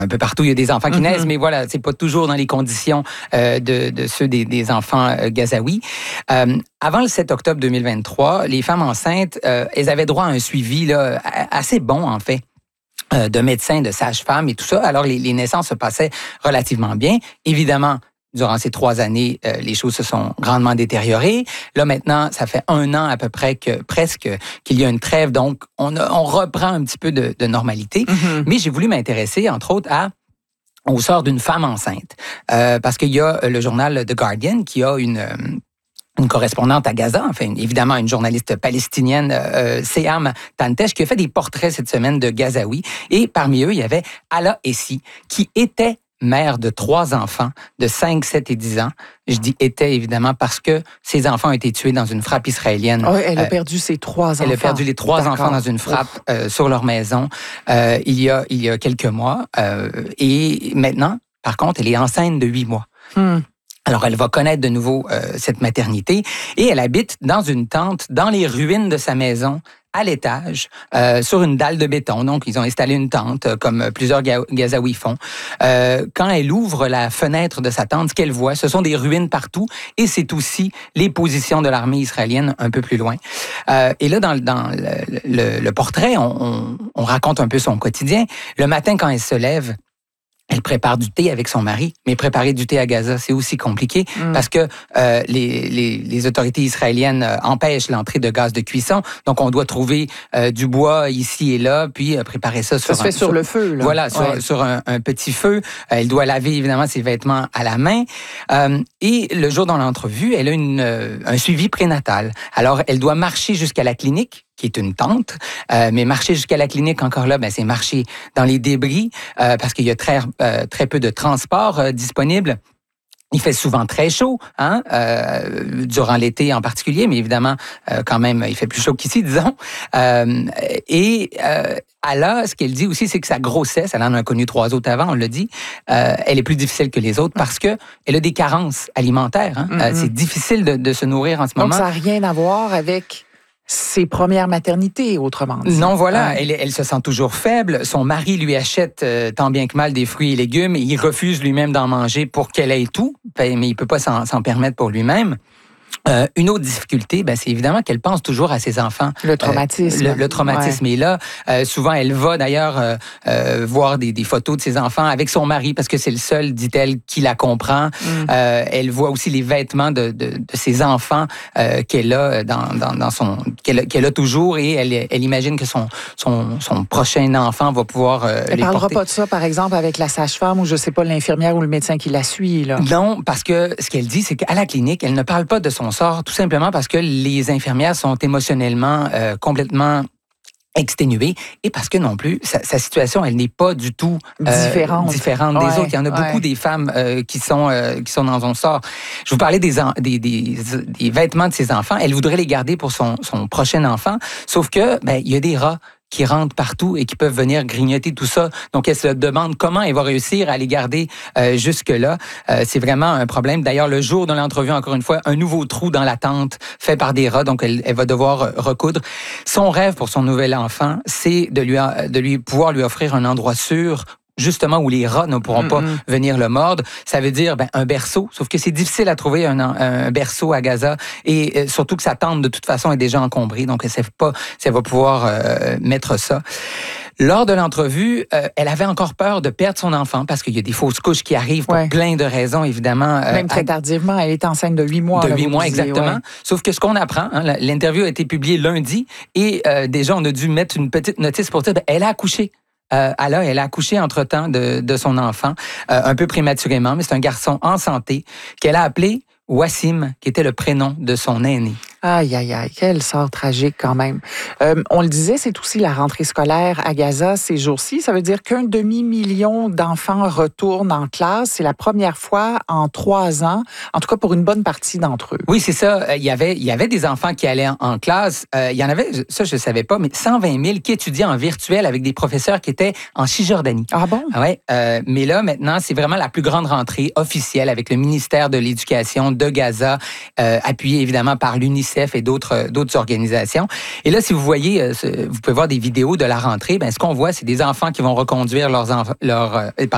un peu partout, il y a des enfants qui naissent, mais voilà, c'est pas toujours dans les conditions de ceux des enfants gazaouis. Avant le 7 octobre 2023, les femmes enceintes, elles avaient droit à un suivi là, assez bon, en fait, de médecins, de sages-femmes et tout ça. Alors, les naissances se passaient relativement bien. Évidemment, durant ces 3 années, les choses se sont grandement détériorées. Là, maintenant, ça fait 1 an à peu près presque qu'il y a une trêve. Donc, on reprend un petit peu de normalité. Mais j'ai voulu m'intéresser, entre autres, au sort d'une femme enceinte. Parce qu'il y a le journal The Guardian qui a une correspondante à Gaza, enfin, évidemment, une journaliste palestinienne, Seham Tantesh, qui a fait des portraits cette semaine de Gazaouis. Et parmi eux, il y avait Ala Essi, qui était mère de 3 enfants de 5, 7 et 10 ans. Je dis était, évidemment, parce que ses enfants ont été tués dans une frappe israélienne. Oh, elle a perdu ses 3 enfants. Elle a perdu les 3 enfants dans une frappe sur leur maison il y a quelques mois. Et maintenant, par contre, elle est enceinte de 8 mois. Alors, elle va connaître de nouveau cette maternité et elle habite dans une tente dans les ruines de sa maison, à l'étage, sur une dalle de béton. Donc, ils ont installé une tente, comme plusieurs Gazaouis font. Quand elle ouvre la fenêtre de sa tente, ce qu'elle voit, ce sont des ruines partout et c'est aussi les positions de l'armée israélienne un peu plus loin. Et là, dans le portrait, on raconte un peu son quotidien. Le matin, quand elle se lève, elle prépare du thé avec son mari, mais préparer du thé à Gaza, c'est aussi compliqué parce que les autorités israéliennes empêchent l'entrée de gaz de cuisson. Donc, on doit trouver du bois ici et là, puis préparer ça sur... Ça se fait sur le feu, là. Voilà, sur un petit feu. Elle doit laver, évidemment, ses vêtements à la main. Et le jour dans l'entrevue, elle a un suivi prénatal. Alors, elle doit marcher jusqu'à la clinique, qui est une tente, mais marcher jusqu'à la clinique, encore là, c'est marcher dans les débris, parce qu'il y a très peu de transport disponible. Il fait souvent très chaud, durant l'été en particulier, mais évidemment, quand même, il fait plus chaud qu'ici, disons. Ala, ce qu'elle dit aussi, c'est que sa grossesse, elle en a connu 3 autres avant, on l'a dit, elle est plus difficile que les autres parce que elle a des carences alimentaires. C'est difficile de se nourrir en ce moment. Donc, ça n'a rien à voir avec ses premières maternités, autrement dit. Non, voilà, elle se sent toujours faible. Son mari lui achète tant bien que mal des fruits et légumes. Il refuse lui-même d'en manger pour qu'elle ait tout, mais il peut pas s'en permettre pour lui-même. Une autre difficulté, c'est évidemment qu'elle pense toujours à ses enfants. Le traumatisme. Le traumatisme est là. Souvent, elle va d'ailleurs voir des photos de ses enfants avec son mari parce que c'est le seul, dit-elle, qui la comprend. Elle voit aussi les vêtements de ses enfants qu'elle a qu'elle a toujours et elle imagine que son prochain enfant va pouvoir les porter. Elle parlera pas de ça, par exemple, avec la sage-femme ou je sais pas, l'infirmière ou le médecin qui la suit, là. Non, parce que ce qu'elle dit, c'est qu'à la clinique, elle ne parle pas de son sort, tout simplement parce que les infirmières sont émotionnellement complètement exténuée et parce que non plus, sa situation, elle n'est pas du tout différente des autres. Il y en a beaucoup des femmes qui sont dans son sort. Je vous parlais des vêtements de ses enfants. Elle voudrait les garder pour son prochain enfant, sauf que il y a des rats qui rentrent partout et qui peuvent venir grignoter tout ça. Donc, elle se demande comment elle va réussir à les garder jusque-là. C'est vraiment un problème. D'ailleurs, le jour de l'entrevue, encore une fois, un nouveau trou dans la tente fait par des rats, donc elle va devoir recoudre. Son rêve pour son nouvel enfant, c'est de lui pouvoir lui offrir un endroit sûr, justement où les rats ne pourront pas venir le mordre. Ça veut dire un berceau, sauf que c'est difficile à trouver un berceau à Gaza et surtout que sa tente de toute façon est déjà encombrée, donc elle ne sait pas si elle va pouvoir mettre ça. Lors de l'entrevue, elle avait encore peur de perdre son enfant parce qu'il y a des fausses couches qui arrivent pour plein de raisons, évidemment. Même très tardivement, elle est enceinte de 8 mois. De 8 mois, exactement. Sauf que ce qu'on apprend, l'interview a été publiée lundi et déjà, on a dû mettre une petite notice pour dire elle a accouché. Elle a accouché entre-temps de son enfant, un peu prématurément, mais c'est un garçon en santé qu'elle a appelé Wassim, qui était le prénom de son aîné. Aïe, aïe, aïe, quel sort tragique quand même. On le disait, c'est aussi la rentrée scolaire à Gaza ces jours-ci. Ça veut dire qu'un demi-million d'enfants retournent en classe. C'est la première fois en 3 ans, en tout cas pour une bonne partie d'entre eux. Oui, c'est ça. Il y avait des enfants qui allaient en classe. Il y en avait, ça je ne savais pas, mais 120 000 qui étudiaient en virtuel avec des professeurs qui étaient en Cisjordanie. Ah bon? Oui, mais là maintenant, c'est vraiment la plus grande rentrée officielle avec le ministère de l'Éducation de Gaza, appuyé évidemment par l'UNICEF et d'autres organisations. Et là, si vous voyez, vous pouvez voir des vidéos de la rentrée, ce qu'on voit, c'est des enfants qui vont reconduire leurs